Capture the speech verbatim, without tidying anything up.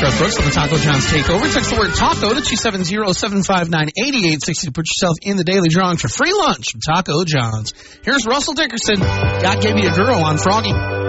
Garth Brooks on the Taco John's Takeover. Text the word taco to two seven zero, seven five nine, eight eight six zero to put yourself in the daily drawing for free lunch from Taco John's. Here's Russell Dickerson. God Gave Me a Girl on Froggy.